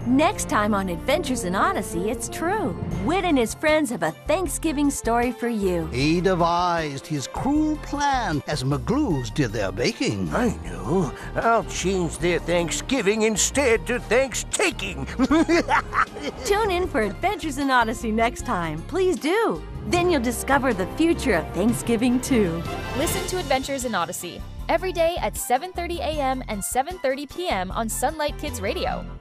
Next time on Adventures in Odyssey, it's true. Wit and his friends have a Thanksgiving story for you. He devised his cruel plan as McGlues did their baking. I know. I'll change their Thanksgiving instead to Thanks-taking. Tune in for Adventures in Odyssey next time. Please do. Then you'll discover the future of Thanksgiving, too. Listen to Adventures in Odyssey every day at 7:30 a.m. and 7:30 p.m. on Sunlight Kids Radio.